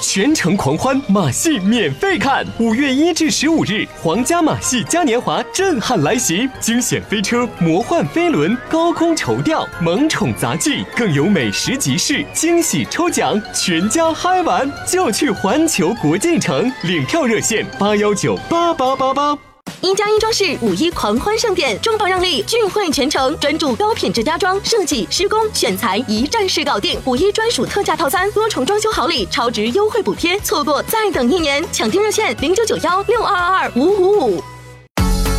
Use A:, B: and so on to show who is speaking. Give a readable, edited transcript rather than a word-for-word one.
A: 全程狂欢，马戏免费看。5月1至15日，皇家马戏嘉年华震撼来袭，惊险飞车、魔幻飞轮、高空绸吊、萌宠杂技，更有美食集市、惊喜抽奖，全家嗨玩就去环球国际城，领票热线8198888。
B: 1+1装饰5·1狂欢盛典，重磅让利，聚会全程，专注高品质家装设计、施工、选材，一站式搞定。5·1专属特价套餐，多重装修好礼，超值优惠补贴，错过再等1年，抢订热线099162225555。